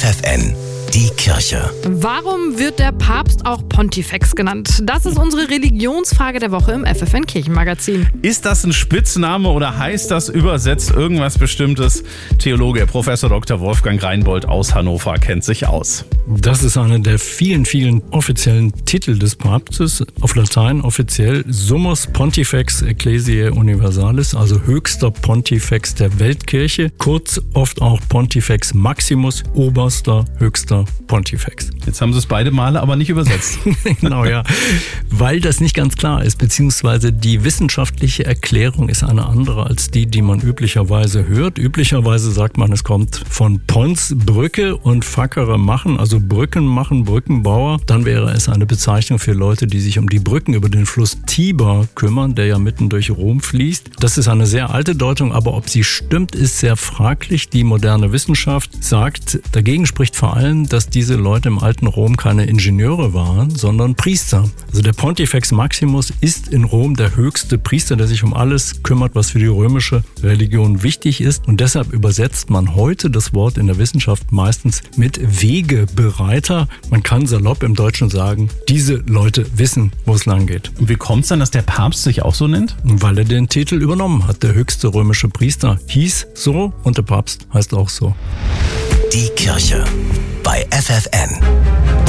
FFN, die Kirche. Warum wird der Papst auch Pontifex genannt? Das ist unsere Religionsfrage der Woche im FFN Kirchenmagazin. Ist das ein Spitzname oder heißt das übersetzt irgendwas Bestimmtes? Theologe Professor Dr. Wolfgang Reinbold aus Hannover kennt sich aus. Das ist einer der vielen, vielen offiziellen Titel des Papstes. Auf Latein offiziell Summus Pontifex Ecclesiae Universalis, also höchster Pontifex der Weltkirche. Kurz oft auch Pontifex Maximus, oberster, höchster Pontifex. Jetzt haben Sie es beide Male aber nicht übersetzt. Genau, ja. Weil das nicht ganz klar ist, beziehungsweise die wissenschaftliche Erklärung ist eine andere als die man üblicherweise hört. Üblicherweise sagt man, es kommt von Pons, Brücke und Fackere machen, also Brücken machen, Brückenbauer. Dann wäre es eine Bezeichnung für Leute, die sich um die Brücken über den Fluss Tiber kümmern, der ja mitten durch Rom fließt. Das ist eine sehr alte Deutung, aber ob sie stimmt, ist sehr fraglich. Die moderne Wissenschaft sagt, dagegen spricht vor allem, dass diese Leute im alten Rom keine Ingenieure waren, sondern Priester. Also der Pontifex Maximus ist in Rom der höchste Priester, der sich um alles kümmert, was für die römische Religion wichtig ist. Und deshalb übersetzt man heute das Wort in der Wissenschaft meistens mit Wegebereiter. Man kann salopp im Deutschen sagen, diese Leute wissen, wo es lang geht. Und wie kommt es dann, dass der Papst sich auch so nennt? Weil er den Titel übernommen hat. Der höchste römische Priester hieß so und der Papst heißt auch so. Die Kirche bei FFN.